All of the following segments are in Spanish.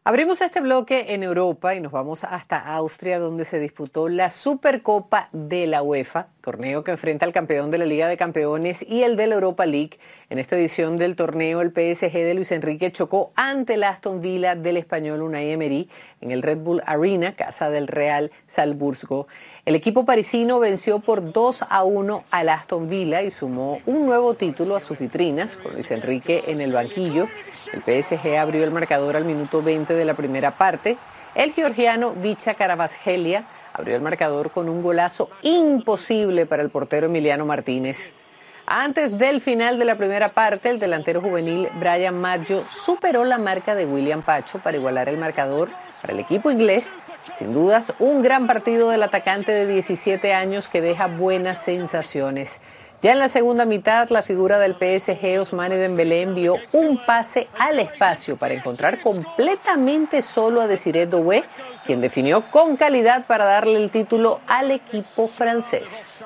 Abrimos este bloque en Europa y nos vamos hasta Austria, donde se disputó la Supercopa de la UEFA, torneo que enfrenta al campeón de la Liga de Campeones y el de la Europa League. En esta edición del torneo, el PSG de Luis Enrique chocó ante el Aston Villa del español Unai Emery en el Red Bull Arena, casa del Real Salzburgo. El equipo parisino venció por 2-1 al Aston Villa y sumó un nuevo título a sus vitrinas, con Luis Enrique en el banquillo. El PSG abrió el marcador al minuto 20 de la primera parte. El georgiano Vicha Kvaratskhelia abrió el marcador con un golazo imposible para el portero Emiliano Martínez. Antes del final de la primera parte, el delantero juvenil Brian Maggio superó la marca de William Pacho para igualar el marcador para el equipo inglés. Sin dudas, un gran partido del atacante de 17 años que deja buenas sensaciones. Ya en la segunda mitad, la figura del PSG, Ousmane Dembélé, envió un pase al espacio para encontrar completamente solo a Désiré Doué, quien definió con calidad para darle el título al equipo francés.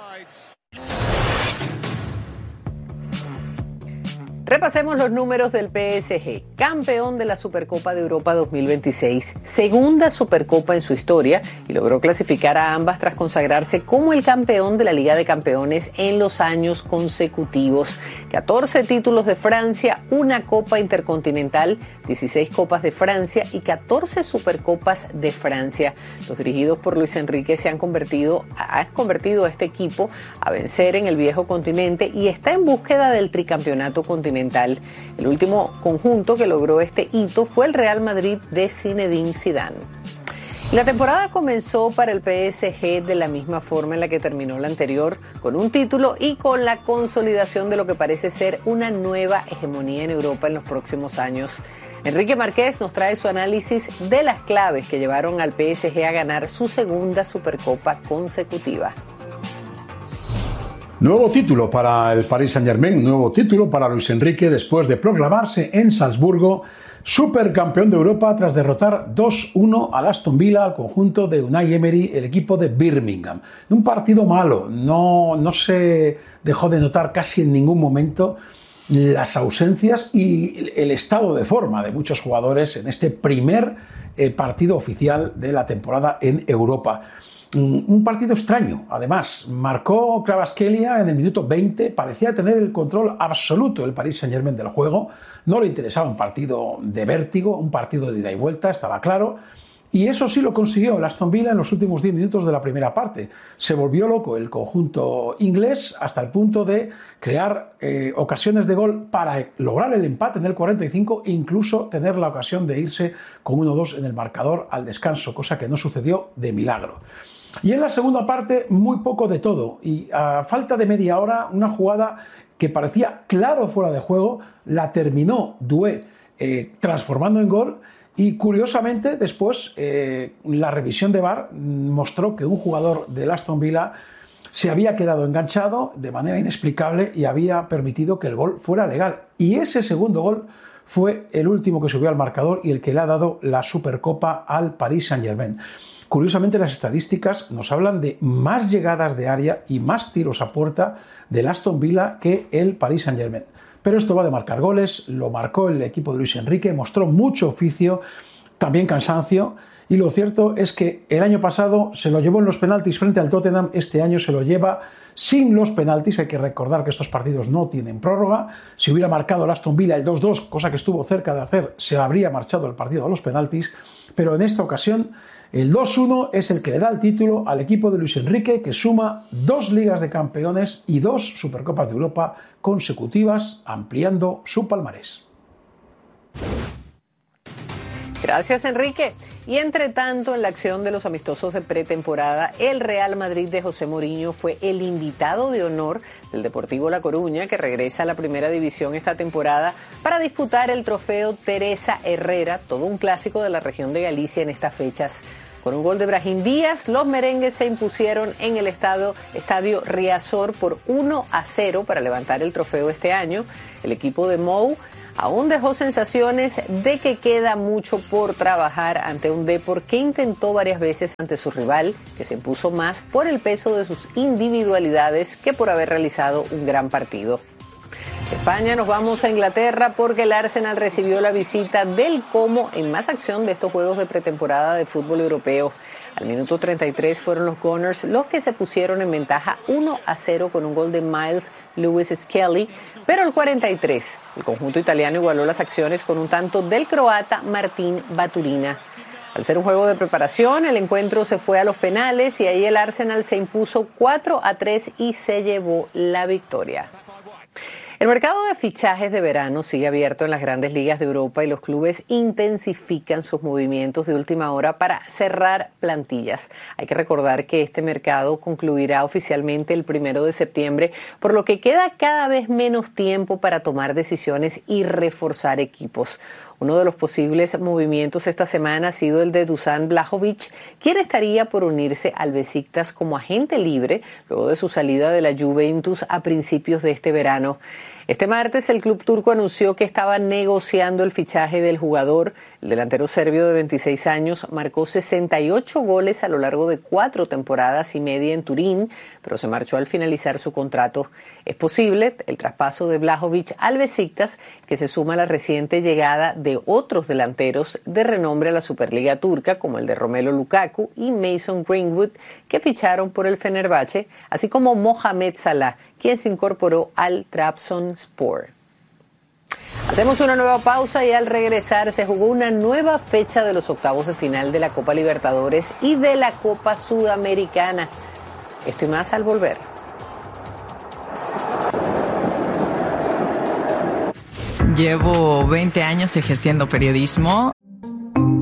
Repasemos los números del PSG, campeón de la Supercopa de Europa 2026, segunda Supercopa en su historia y logró clasificar a ambas tras consagrarse como el campeón de la Liga de Campeones en los años consecutivos. 14 títulos de Francia, una Copa Intercontinental, 16 Copas de Francia y 14 Supercopas de Francia. Los dirigidos por Luis Enrique han convertido a este equipo a vencer en el viejo continente y está en búsqueda del tricampeonato continental. El último conjunto que logró este hito fue el Real Madrid de Zinedine Zidane. La temporada comenzó para el PSG de la misma forma en la que terminó la anterior, con un título y con la consolidación de lo que parece ser una nueva hegemonía en Europa en los próximos años. Enrique Márquez nos trae su análisis de las claves que llevaron al PSG a ganar su segunda Supercopa consecutiva. Nuevo título para el Paris Saint-Germain, nuevo título para Luis Enrique después de proclamarse en Salzburgo supercampeón de Europa tras derrotar 2-1 al Aston Villa, al conjunto de Unai Emery, el equipo de Birmingham. Un partido malo, no se dejó de notar casi en ningún momento las ausencias y el estado de forma de muchos jugadores en este primer partido oficial de la temporada en Europa. Un partido extraño, además. Marcó Kvaratskhelia en el minuto 20, parecía tener el control absoluto el Paris Saint-Germain del juego, no le interesaba un partido de vértigo, un partido de ida y vuelta, estaba claro, y eso sí lo consiguió el Aston Villa en los últimos 10 minutos de la primera parte. Se volvió loco el conjunto inglés hasta el punto de crear ocasiones de gol para lograr el empate en el 45 e incluso tener la ocasión de irse con 1-2 en el marcador al descanso, cosa que no sucedió de milagro. Y en la segunda parte, muy poco de todo. Y a falta de media hora, una jugada que parecía claro fuera de juego, la terminó Doué transformando en gol. Y curiosamente, después, la revisión de VAR mostró que un jugador del Aston Villa se había quedado enganchado de manera inexplicable y había permitido que el gol fuera legal. Y ese segundo gol fue el último que subió al marcador y el que le ha dado la Supercopa al Paris Saint-Germain. Curiosamente, las estadísticas nos hablan de más llegadas de área y más tiros a puerta del Aston Villa que el Paris Saint-Germain. Pero esto va de marcar goles, lo marcó el equipo de Luis Enrique, mostró mucho oficio, también cansancio, y lo cierto es que el año pasado se lo llevó en los penaltis frente al Tottenham, este año se lo lleva sin los penaltis. Hay que recordar que estos partidos no tienen prórroga. Si hubiera marcado el Aston Villa el 2-2, cosa que estuvo cerca de hacer, se habría marchado el partido a los penaltis, pero en esta ocasión el 2-1 es el que le da el título al equipo de Luis Enrique, que suma 2 Ligas de Campeones y 2 Supercopas de Europa consecutivas, ampliando su palmarés. Gracias, Enrique. Y entre tanto, en la acción de los amistosos de pretemporada, el Real Madrid de José Mourinho fue el invitado de honor del Deportivo La Coruña, que regresa a la primera división esta temporada para disputar el trofeo Teresa Herrera, todo un clásico de la región de Galicia en estas fechas. Con un gol de Brahim Díaz, los merengues se impusieron en el estadio Riazor por 1-0 para levantar el trofeo este año. El equipo de Mou aún dejó sensaciones de que queda mucho por trabajar ante un Depor que intentó varias veces ante su rival, que se impuso más por el peso de sus individualidades que por haber realizado un gran partido. De España nos vamos a Inglaterra porque el Arsenal recibió la visita del Como en más acción de estos juegos de pretemporada de fútbol europeo. Al minuto 33 fueron los Gunners los que se pusieron en ventaja 1-0 con un gol de Miles Lewis Skelly, pero al 43 el conjunto italiano igualó las acciones con un tanto del croata Martín Baturina. Al ser un juego de preparación, el encuentro se fue a los penales y ahí el Arsenal se impuso 4-3 y se llevó la victoria. El mercado de fichajes de verano sigue abierto en las grandes ligas de Europa y los clubes intensifican sus movimientos de última hora para cerrar plantillas. Hay que recordar que este mercado concluirá oficialmente el 1 de septiembre, por lo que queda cada vez menos tiempo para tomar decisiones y reforzar equipos. Uno de los posibles movimientos esta semana ha sido el de Dusan Vlahovic, quien estaría por unirse al Beşiktaş como agente libre luego de su salida de la Juventus a principios de este verano. Este martes el club turco anunció que estaba negociando el fichaje del jugador. El delantero serbio de 26 años marcó 68 goles a lo largo de 4 temporadas y media en Turín, pero se marchó al finalizar su contrato. Es posible el traspaso de Vlahovic al Beşiktaş, que se suma a la reciente llegada de otros delanteros de renombre a la Superliga turca, como el de Romelu Lukaku y Mason Greenwood, que ficharon por el Fenerbahce, así como Mohamed Salah, quien se incorporó al Trabzonspor. Hacemos una nueva pausa y al regresar se jugó una nueva fecha de los octavos de final de la Copa Libertadores y de la Copa Sudamericana. Esto y más al volver. Llevo 20 años ejerciendo periodismo